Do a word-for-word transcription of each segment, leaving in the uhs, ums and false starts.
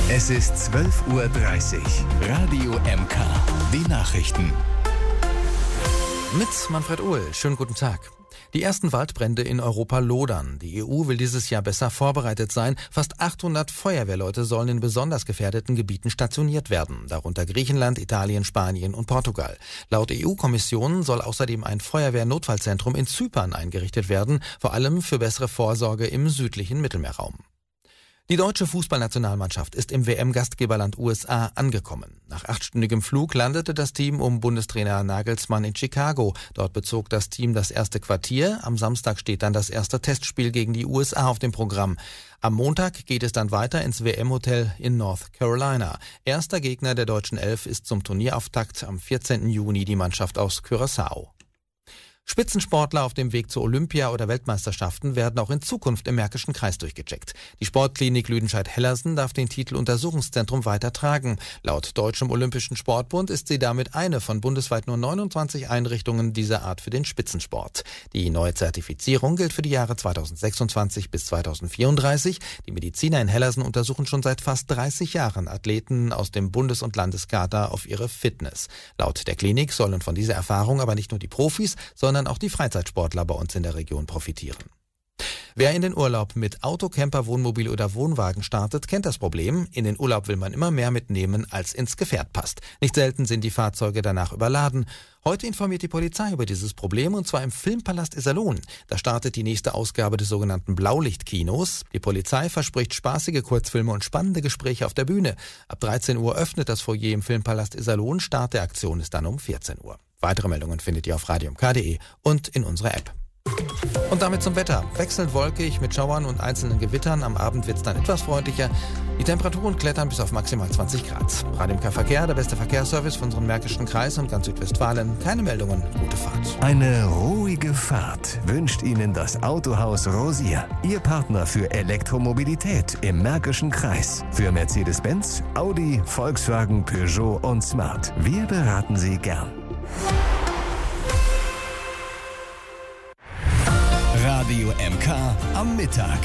Es ist zwölf Uhr dreißig. Radio M K. Die Nachrichten. Mit Manfred Uhl. Schönen guten Tag. Die ersten Waldbrände in Europa lodern. Die E U will dieses Jahr besser vorbereitet sein. Fast achthundert Feuerwehrleute sollen in besonders gefährdeten Gebieten stationiert werden, darunter Griechenland, Italien, Spanien und Portugal. Laut E U-Kommission soll außerdem ein Feuerwehr-Notfallzentrum in Zypern eingerichtet werden, vor allem für bessere Vorsorge im südlichen Mittelmeerraum. Die deutsche Fußballnationalmannschaft ist im W M-Gastgeberland U S A angekommen. Nach achtstündigem Flug landete das Team um Bundestrainer Nagelsmann in Chicago. Dort bezog das Team das erste Quartier. Am Samstag steht dann das erste Testspiel gegen die U S A auf dem Programm. Am Montag geht es dann weiter ins W M-Hotel in North Carolina. Erster Gegner der deutschen Elf ist zum Turnierauftakt am vierzehnten Juni die Mannschaft aus Curaçao. Spitzensportler auf dem Weg zu Olympia- oder Weltmeisterschaften werden auch in Zukunft im Märkischen Kreis durchgecheckt. Die Sportklinik Lüdenscheid-Hellersen darf den Titel Untersuchungszentrum weiter tragen. Laut Deutschem Olympischen Sportbund ist sie damit eine von bundesweit nur neunundzwanzig Einrichtungen dieser Art für den Spitzensport. Die neue Zertifizierung gilt für die Jahre zweitausendsechsundzwanzig bis zweitausendvierunddreißig. Die Mediziner in Hellersen untersuchen schon seit fast dreißig Jahren Athleten aus dem Bundes- und Landeskader auf ihre Fitness. Laut der Klinik sollen von dieser Erfahrung aber nicht nur die Profis, sondern auch die Freizeitsportler bei uns in der Region profitieren. Wer in den Urlaub mit Auto, Camper, Wohnmobil oder Wohnwagen startet, kennt das Problem. In den Urlaub will man immer mehr mitnehmen, als ins Gefährt passt. Nicht selten sind die Fahrzeuge danach überladen. Heute informiert die Polizei über dieses Problem, und zwar im Filmpalast Iserlohn. Da startet die nächste Ausgabe des sogenannten Blaulichtkinos. Die Polizei verspricht spaßige Kurzfilme und spannende Gespräche auf der Bühne. Ab dreizehn Uhr öffnet das Foyer im Filmpalast Iserlohn. Start der Aktion ist dann um vierzehn Uhr. Weitere Meldungen findet ihr auf radio m k punkt d e und in unserer App. Und damit zum Wetter. Wechselnd wolkig mit Schauern und einzelnen Gewittern. Am Abend wird es dann etwas freundlicher. Die Temperaturen klettern bis auf maximal zwanzig Grad. Radio M K Verkehr, der beste Verkehrsservice von unserem Märkischen Kreis und ganz Südwestfalen. Keine Meldungen, gute Fahrt. Eine ruhige Fahrt wünscht Ihnen das Autohaus Rosier. Ihr Partner für Elektromobilität im Märkischen Kreis. Für Mercedes-Benz, Audi, Volkswagen, Peugeot und Smart. Wir beraten Sie gern. Radio M K am Mittag.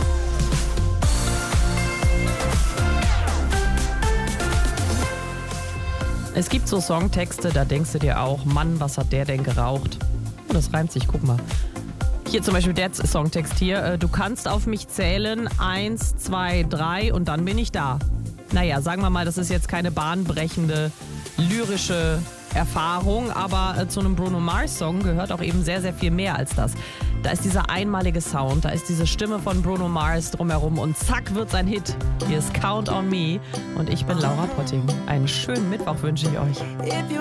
Es gibt so Songtexte, da denkst du dir auch, Mann, was hat der denn geraucht? Oh, das reimt sich, guck mal. Hier zum Beispiel der Songtext hier. Du kannst auf mich zählen, eins, zwei, drei und dann bin ich da. Naja, sagen wir mal, das ist jetzt keine bahnbrechende, lyrische Erfahrung, aber äh, zu einem Bruno Mars-Song gehört auch eben sehr, sehr viel mehr als das. Da ist dieser einmalige Sound, da ist diese Stimme von Bruno Mars drumherum und zack wird's ein Hit. Hier ist Count on Me und ich bin Laura Potting. Einen schönen Mittwoch wünsche ich euch.